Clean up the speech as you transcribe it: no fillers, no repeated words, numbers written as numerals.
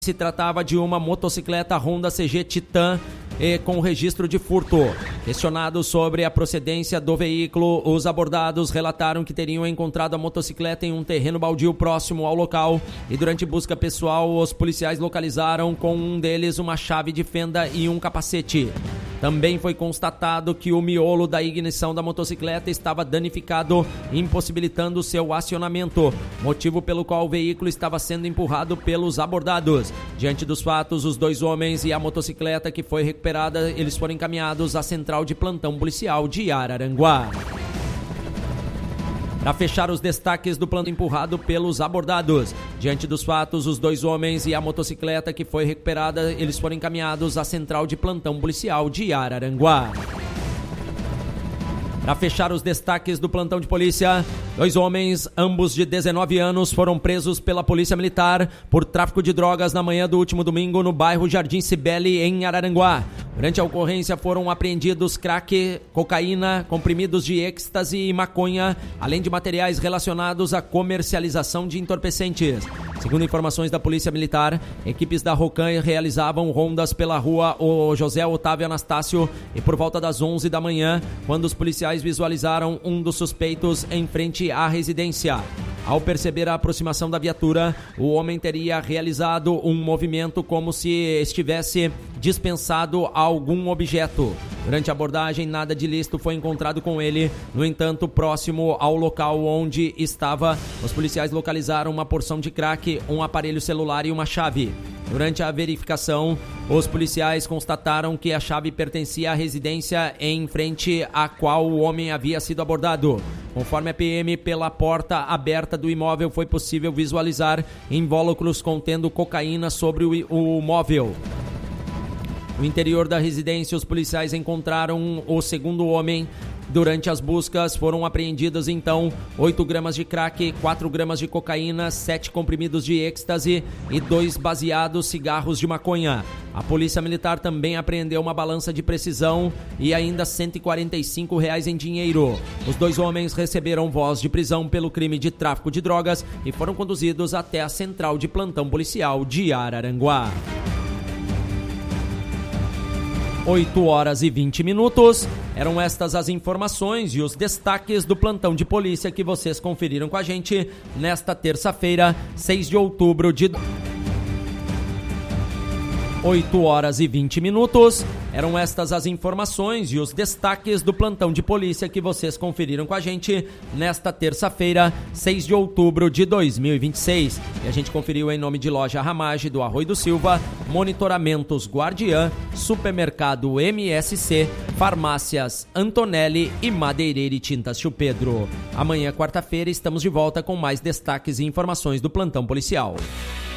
Se tratava de uma motocicleta Honda CG Titan com registro de furto. Questionados sobre a procedência do veículo, os abordados relataram que teriam encontrado a motocicleta em um terreno baldio próximo ao local e durante busca pessoal, os policiais localizaram com um deles uma chave de fenda e um capacete. Também foi constatado que o miolo da ignição da motocicleta estava danificado, impossibilitando seu acionamento, motivo pelo qual o veículo estava sendo empurrado pelos abordados. Diante dos fatos, os 2 homens e a motocicleta que foi recuperada, eles foram encaminhados à central de plantão policial de Araranguá. Para fechar os destaques do plano empurrado pelos abordados. Diante dos fatos, os 2 homens e a motocicleta que foi recuperada, eles foram encaminhados à central de plantão policial de Araranguá. Para fechar os destaques do plantão de polícia, 2 homens, ambos de 19 anos, foram presos pela Polícia Militar por tráfico de drogas na manhã do último domingo no bairro Jardim Cibele, em Araranguá. Durante a ocorrência foram apreendidos crack, cocaína, comprimidos de êxtase e maconha, além de materiais relacionados à comercialização de entorpecentes. Segundo informações da Polícia Militar, equipes da Rocan realizavam rondas pela rua José Otávio Anastácio e por volta das 11 da manhã, quando os policiais visualizaram um dos suspeitos em frente à residência. Ao perceber a aproximação da viatura, o homem teria realizado um movimento como se estivesse dispensado algum objeto. Durante a abordagem, nada de ilícito foi encontrado com ele. No entanto, próximo ao local onde estava, os policiais localizaram uma porção de crack, um aparelho celular e uma chave. Durante a verificação, os policiais constataram que a chave pertencia à residência em frente à qual o homem havia sido abordado. Conforme a PM, pela porta aberta do imóvel foi possível visualizar invólucros contendo cocaína sobre o móvel. No interior da residência, os policiais encontraram o segundo homem. Durante as buscas, foram apreendidas, então, 8 gramas de crack, 4 gramas de cocaína, 7 comprimidos de êxtase e 2 baseados cigarros de maconha. A Polícia Militar também apreendeu uma balança de precisão e ainda R$ 145 em dinheiro. Os 2 homens receberam voz de prisão pelo crime de tráfico de drogas e foram conduzidos até a central de plantão policial de Araranguá. 8h20. Eram estas as informações e os destaques do plantão de polícia que vocês conferiram com a gente nesta terça-feira, 6 de outubro de... 8h20. Eram estas as informações e os destaques do plantão de polícia que vocês conferiram com a gente nesta terça-feira, 6 de outubro de 2026. E a gente conferiu em nome de Loja Ramage do Arroio do Silva, Monitoramentos Guardiã, Supermercado MSC, Farmácias Antonelli e Madeireira e Tintas Tio Pedro. Amanhã, quarta-feira, estamos de volta com mais destaques e informações do plantão policial.